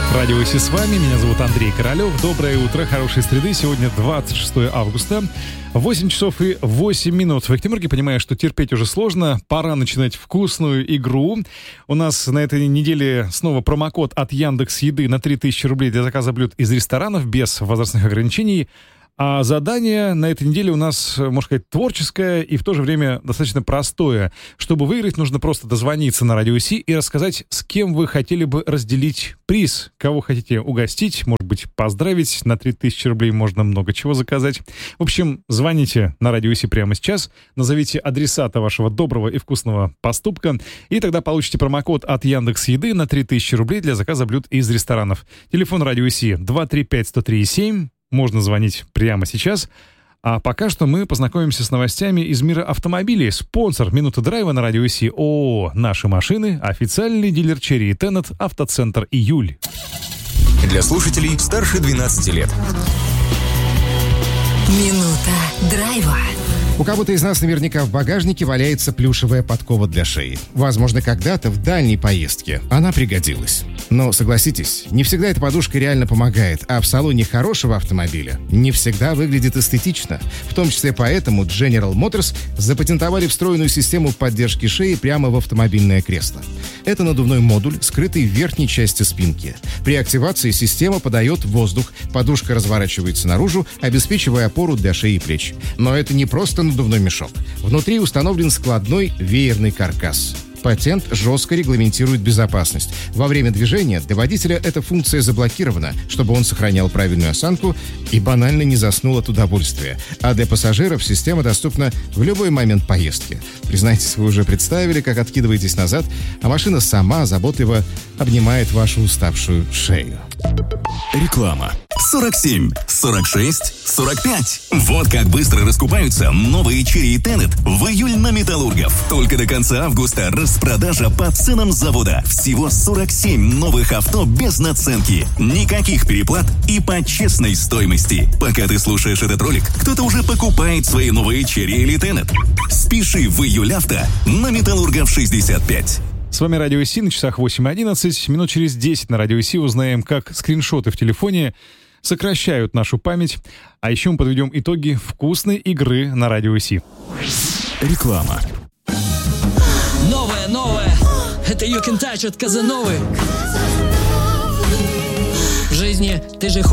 Радио ИСИ с вами, меня зовут Андрей Королёв. Доброе утро, хорошей среды. Сегодня 26 августа, 8 часов и 8 минут. В Октябрьке, понимаю, что терпеть уже сложно, пора начинать вкусную игру. У нас на этой неделе снова промокод от Яндекс.Еды на 3000 рублей для заказа блюд из ресторанов без возрастных ограничений. А задание на этой неделе у нас, можно сказать, творческое и в то же время достаточно простое. Чтобы выиграть, нужно просто дозвониться на Радио ИСИ и рассказать, с кем вы хотели бы разделить приз, кого хотите угостить, может быть, поздравить. На 3000 рублей можно много чего заказать. В общем, звоните на Радио ИСИ прямо сейчас, назовите адресата вашего доброго и вкусного поступка, и тогда получите промокод от Яндекс.Еды на 3000 рублей для заказа блюд из ресторанов. Телефон Радио ИСИ 235-103-7. Можно звонить прямо сейчас. А пока что мы познакомимся с новостями из мира автомобилей. Спонсор «Минуты драйва» на Радио ИСИ ООО «Наши машины», официальный дилер Cherry и Tenet, автоцентр «Июль». Для слушателей старше 12 лет. Минута драйва. У кого-то из нас наверняка в багажнике валяется плюшевая подкова для шеи. Возможно, когда-то в дальней поездке она пригодилась. Но, согласитесь, не всегда эта подушка реально помогает, а в салоне хорошего автомобиля не всегда выглядит эстетично. В том числе поэтому General Motors запатентовали встроенную систему поддержки шеи прямо в автомобильное кресло. Это надувной модуль, скрытый в верхней части спинки. При активации система подает воздух, подушка разворачивается наружу, обеспечивая опору для шеи и плеч. Но это не просто надувной мешок. Внутри установлен складной веерный каркас. Патент жестко регламентирует безопасность. Во время движения для водителя эта функция заблокирована, чтобы он сохранял правильную осанку и банально не заснул от удовольствия. А для пассажиров система доступна в любой момент поездки. Признайтесь, вы уже представили, как откидываетесь назад, а машина сама заботливо обнимает вашу уставшую шею. Реклама. 47, 46, 45. Вот как быстро раскупаются новые Cherry и Tenet в июль на Металлургов. Только до конца августа распродажа по ценам завода. Всего 47 новых авто без наценки. Никаких переплат и по честной стоимости. Пока ты слушаешь этот ролик, кто-то уже покупает свои новые Cherry или Tenet. Спеши в июль авто на Металлургов 65. С вами Радио ИСИ на часах 8:11. Минут через 10 на Радио ИСИ узнаем, как скриншоты в телефоне сокращают нашу память. А еще мы подведем итоги вкусной игры на Радио ИСИ. Реклама. Новое. Это You Can Touch от Казановы. В жизни ты же